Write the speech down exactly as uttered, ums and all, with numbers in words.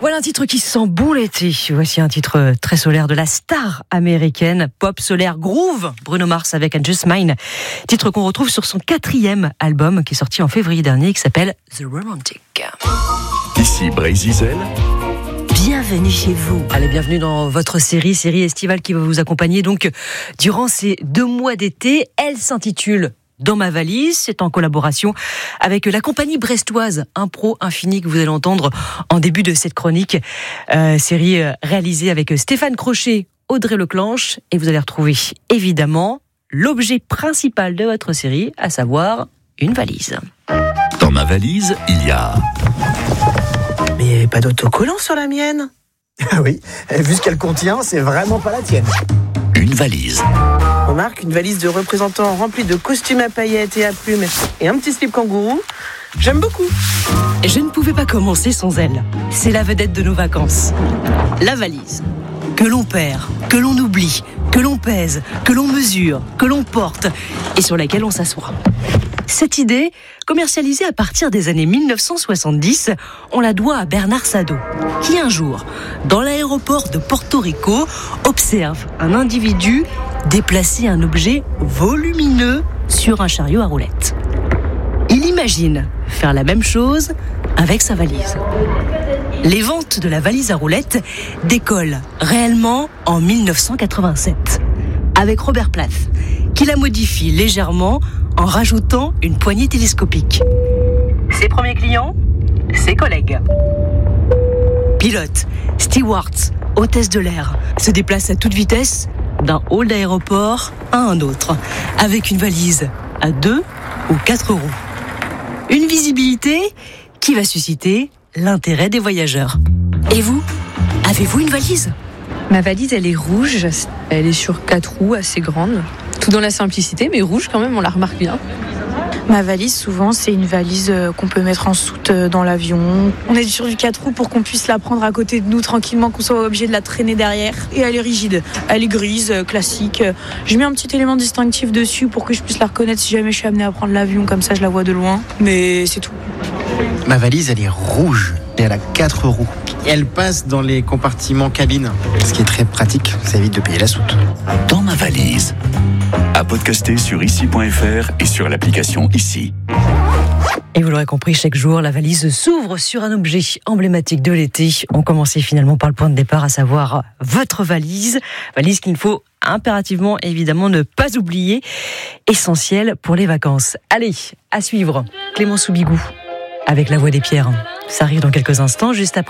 Voilà un titre qui sent bon l'été. Voici un titre très solaire de la star américaine, pop solaire groove, Bruno Mars avec And Just Mine. Titre qu'on retrouve sur son quatrième album qui est sorti en février dernier, qui s'appelle The Romantic. Ici Brésil. Bienvenue chez vous. Allez, bienvenue dans votre série, série estivale qui va vous accompagner donc durant ces deux mois d'été. Elle s'intitule Dans ma valise, c'est en collaboration avec la compagnie brestoise Impro Infini que vous allez entendre en début de cette chronique. Euh, série réalisée avec Stéphane Crochet, Audrey Leclanche, et vous allez retrouver évidemment l'objet principal de votre série, à savoir une valise. Dans ma valise, il y a... Mais il n'y avait pas d'autocollant sur la mienne. Ah oui, vu ce qu'elle contient, c'est vraiment pas la tienne. Une valise. Remarque, une valise de représentants remplie de costumes à paillettes et à plumes et un petit slip kangourou. J'aime beaucoup. Je ne pouvais pas commencer sans elle. C'est la vedette de nos vacances. La valise. Que l'on perd, que l'on oublie, que l'on pèse, que l'on mesure, que l'on porte et sur laquelle on s'assoit. Cette idée, commercialisée à partir des années mille neuf cent soixante-dix, on la doit à Bernard Sadeau, qui un jour, dans l'aéroport de Porto Rico, observe un individu déplacer un objet volumineux sur un chariot à roulettes. Il imagine faire la même chose avec sa valise. Les ventes de la valise à roulettes décollent réellement en mille neuf cent quatre-vingt-sept, avec Robert Plath, qui la modifie légèrement en rajoutant une poignée télescopique. Ses premiers clients, ses collègues. Pilotes, stewards, hôtesses de l'air se déplacent à toute vitesse d'un hall d'aéroport à un autre, avec une valise à deux ou quatre roues. Une visibilité qui va susciter l'intérêt des voyageurs. Et vous, avez-vous une valise ? Ma valise, elle est rouge, elle est sur quatre roues, assez grande. Tout dans la simplicité, mais rouge quand même, on la remarque bien. Ma valise, souvent, c'est une valise qu'on peut mettre en soute dans l'avion. On est sur du quatre roues pour qu'on puisse la prendre à côté de nous tranquillement, qu'on soit obligé de la traîner derrière. Et elle est rigide, elle est grise, classique. J'ai mis un petit élément distinctif dessus pour que je puisse la reconnaître si jamais je suis amenée à prendre l'avion, comme ça je la vois de loin. Mais c'est tout. Ma valise, elle est rouge et elle a quatre roues. Elle passe dans les compartiments cabine, ce qui est très pratique, ça évite de payer la soute. Dans ma valise. À podcaster sur ici point f r et sur l'application Ici. Et vous l'aurez compris, chaque jour, la valise s'ouvre sur un objet emblématique de l'été. On commençait finalement par le point de départ, à savoir votre valise. Valise qu'il ne faut impérativement, évidemment, ne pas oublier. Essentielle pour les vacances. Allez, à suivre, Clément Soubigou, avec La Voix des Pierres. Ça arrive dans quelques instants, juste après.